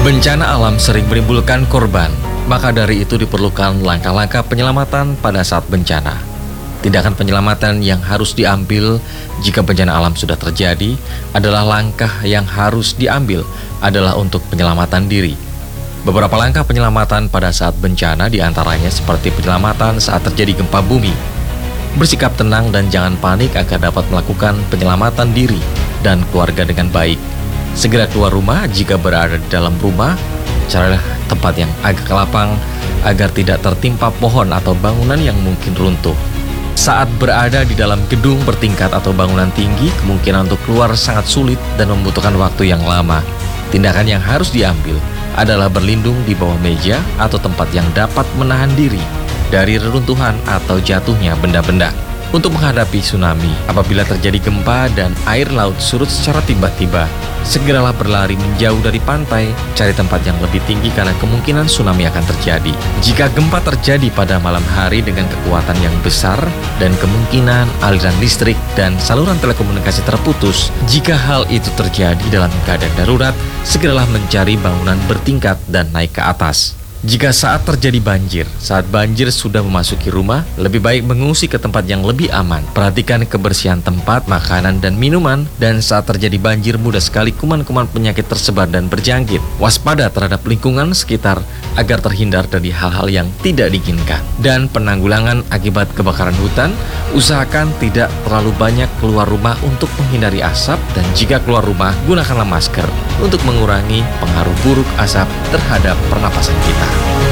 Bencana alam sering menimbulkan korban, maka dari itu diperlukan langkah-langkah penyelamatan pada saat bencana. Tindakan penyelamatan yang harus diambil jika bencana alam sudah terjadi adalah langkah yang harus diambil adalah untuk penyelamatan diri. Beberapa langkah penyelamatan pada saat bencana diantaranya seperti penyelamatan saat terjadi gempa bumi. Bersikap tenang dan jangan panik agar dapat melakukan penyelamatan diri dan keluarga dengan baik. Segera keluar rumah jika berada di dalam rumah, carilah tempat yang agak lapang agar tidak tertimpa pohon atau bangunan yang mungkin runtuh. Saat berada di dalam gedung bertingkat atau bangunan tinggi, kemungkinan untuk keluar sangat sulit dan membutuhkan waktu yang lama. Tindakan yang harus diambil adalah berlindung di bawah meja atau tempat yang dapat menahan diri dari reruntuhan atau jatuhnya benda-benda. Untuk menghadapi tsunami, apabila terjadi gempa dan air laut surut secara tiba-tiba, segeralah berlari menjauh dari pantai, cari tempat yang lebih tinggi karena kemungkinan tsunami akan terjadi. Jika gempa terjadi pada malam hari dengan kekuatan yang besar dan kemungkinan aliran listrik dan saluran telekomunikasi terputus, jika hal itu terjadi dalam keadaan darurat, segeralah mencari bangunan bertingkat dan naik ke atas. Jika saat terjadi banjir, saat banjir sudah memasuki rumah, lebih baik mengungsi ke tempat yang lebih aman. Perhatikan kebersihan tempat, makanan, dan minuman. Dan saat terjadi banjir, mudah sekali kuman-kuman penyakit tersebar dan berjangkit. Waspada terhadap lingkungan sekitar agar terhindar dari hal-hal yang tidak diinginkan. Dan penanggulangan akibat kebakaran hutan, usahakan tidak terlalu banyak keluar rumah untuk menghindari asap. Dan jika keluar rumah, gunakanlah masker untuk mengurangi pengaruh buruk asap terhadap pernapasan kita.